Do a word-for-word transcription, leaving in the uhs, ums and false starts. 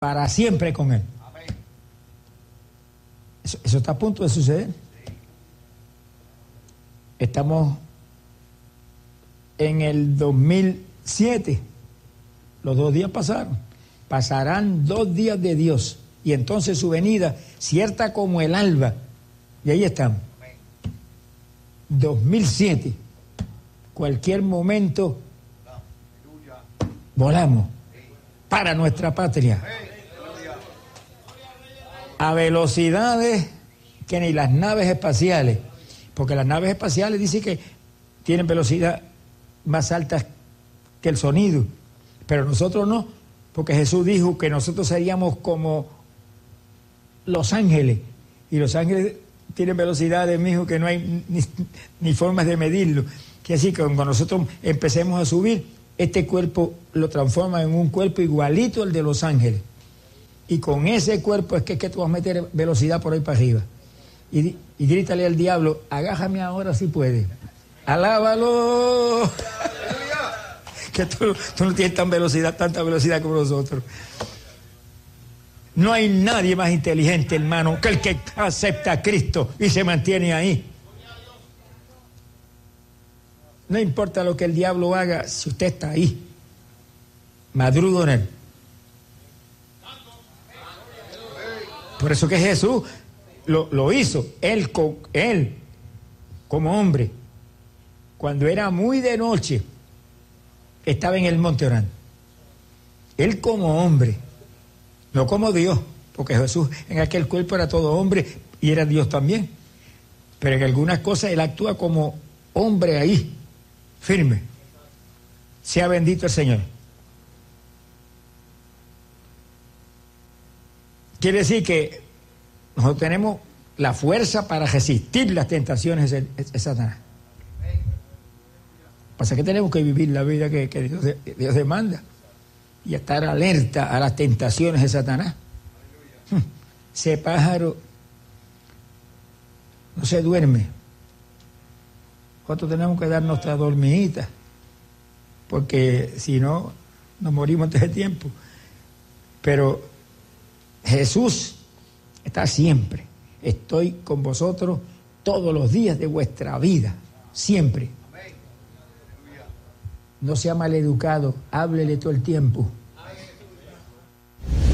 para siempre con Él. Eso, eso está a punto de suceder. Estamos en el dos mil siete. Los dos días pasaron. Pasarán dos días de Dios. Y entonces su venida, cierta como el alba. Y ahí estamos. dos mil siete. Cualquier momento volamos para nuestra patria. A velocidades que ni las naves espaciales. Porque las naves espaciales dicen que tienen velocidad más altas que el sonido. Pero nosotros no, porque Jesús dijo que nosotros seríamos como los ángeles. Y los ángeles tienen velocidades, mijo, que no hay ni, ni formas de medirlo. Que así que cuando nosotros empecemos a subir, este cuerpo lo transforma en un cuerpo igualito al de los ángeles. Y con ese cuerpo es que, es que tú vas a meter velocidad por ahí para arriba. Y, y grítale al diablo, agájame ahora si puedes. ¡Alábalo! Que tú, tú no tienes tan velocidad, tanta velocidad como nosotros. No hay nadie más inteligente, hermano, que el que acepta a Cristo y se mantiene ahí. No importa lo que el diablo haga, si usted está ahí, madrugo en él. Por eso que Jesús lo, lo hizo, él, él como hombre, cuando era muy de noche, estaba en el monte orando. Él como hombre, no como Dios, porque Jesús en aquel cuerpo era todo hombre y era Dios también. Pero en algunas cosas él actúa como hombre ahí, firme. Sea bendito el Señor. Quiere decir que nosotros tenemos la fuerza para resistir las tentaciones de, de Satanás. Pasa que tenemos que vivir la vida que, que Dios, Dios demanda y estar alerta a las tentaciones de Satanás. Ese pájaro no se duerme. Nosotros tenemos que dar nuestra dormidita, porque si no, nos morimos antes de tiempo. Pero Jesús está siempre. Estoy con vosotros todos los días de vuestra vida, siempre. No sea maleducado, háblele todo el tiempo.